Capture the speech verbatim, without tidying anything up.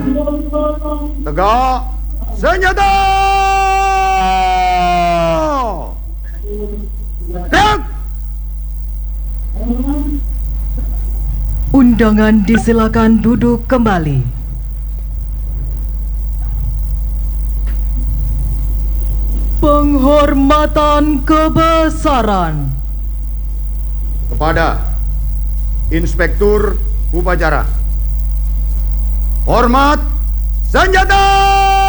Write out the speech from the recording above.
Tegak senjata! Gerak! Undangan disilakan duduk kembali. Penghormatan kebesaran Kepada Inspektur Upacara. Hormat senjata!